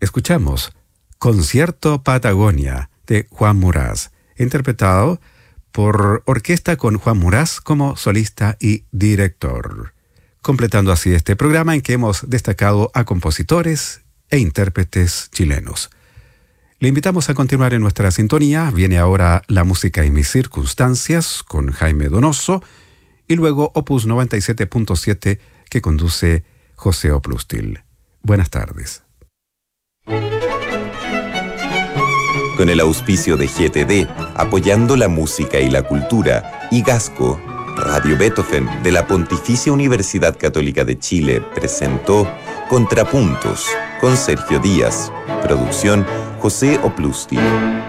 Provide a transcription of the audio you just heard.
Escuchamos Concierto Patagonia de Juan Murás, interpretado por orquesta con Juan Murás como solista y director, completando así este programa en que hemos destacado a compositores e intérpretes chilenos. Le invitamos a continuar en nuestra sintonía. Viene ahora La música y mis circunstancias con Jaime Donoso y luego Opus 97.7 que conduce José Oplustil. Buenas tardes. Con el auspicio de GTD, apoyando la música y la cultura, y Gasco, Radio Beethoven de la Pontificia Universidad Católica de Chile presentó Contrapuntos con Sergio Díaz. Producción José Oplustil.